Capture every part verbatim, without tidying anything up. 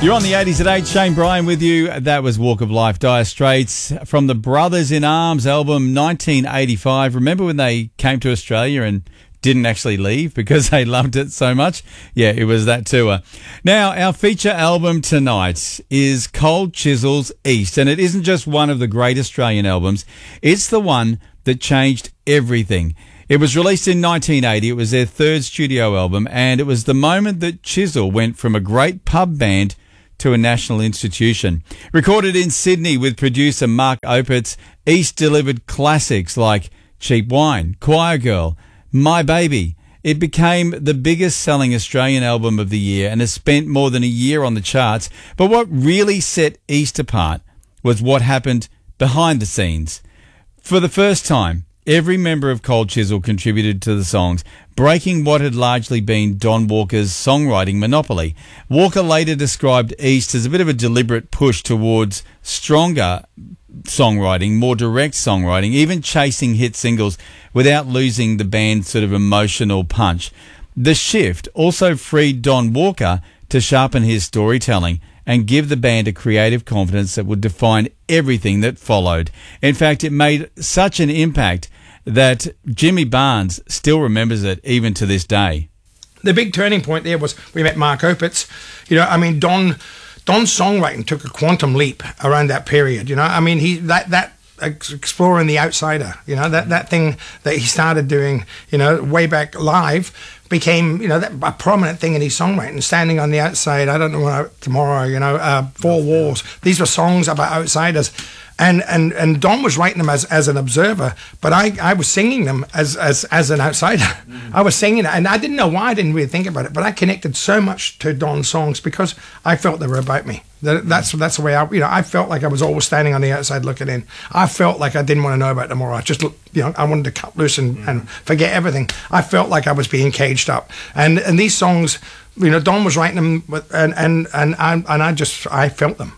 You're on the eighties at eight. Shane Bryan with you. That was Walk of Life, Dire Straits from the Brothers in Arms album nineteen eighty-five. Remember when they came to Australia and didn't actually leave because they loved it so much? Yeah, it was that tour. Now, our feature album tonight is Cold Chisel's East, and it isn't just one of the great Australian albums. It's the one that changed everything. It was released in nineteen eighty. It was their third studio album, and it was the moment that Chisel went from a great pub band to a national institution. Recorded in Sydney with producer Mark Opitz, East delivered classics like Cheap Wine, Choir Girl, My Baby. It became the biggest selling Australian album of the year and has spent more than a year on the charts. But what really set East apart was what happened behind the scenes. For the first time, every member of Cold Chisel contributed to the songs, breaking what had largely been Don Walker's songwriting monopoly. Walker later described East as a bit of a deliberate push towards stronger songwriting, more direct songwriting, even chasing hit singles without losing the band's sort of emotional punch. The shift also freed Don Walker to sharpen his storytelling and give the band a creative confidence that would define everything that followed. In fact, it made such an impact that Jimmy Barnes still remembers it even to this day. The big turning point there was we met Mark Opitz. You know, I mean, Don Don's songwriting took a quantum leap around that period. You know, I mean, he that that exploring the outsider. You know, that that thing that he started doing. You know, way back live became, you know, that, a prominent thing in his songwriting. Standing on the outside, I don't know what tomorrow. You know, uh, Four Walls. These were songs about outsiders. And, and and Don was writing them as, as an observer, but I, I was singing them as as, as an outsider. Mm-hmm. I was singing it, and I didn't know why. I didn't really think about it, but I connected so much to Don's songs because I felt they were about me. That, that's that's the way I, you know, I felt like I was always standing on the outside looking in. I felt like I didn't want to know about tomorrow. I just, you know, I wanted to cut loose and, mm-hmm. and forget everything. I felt like I was being caged up, and and these songs, you know, Don was writing them, with, and and and I and I just I felt them.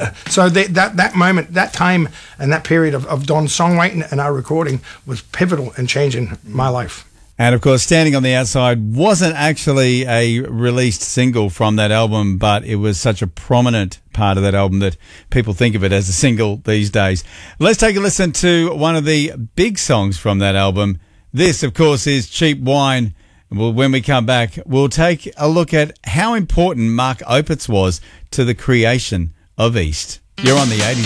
So they, that that moment, that time, and that period of, of Don's songwriting and our recording was pivotal in changing my life. And of course, Standing on the Outside wasn't actually a released single from that album, but it was such a prominent part of that album that people think of it as a single these days. Let's take a listen to one of the big songs from that album. This, of course, is Cheap Wine. Well, when we come back, we'll take a look at how important Mark Opitz was to the creation of East. You're on the eighties.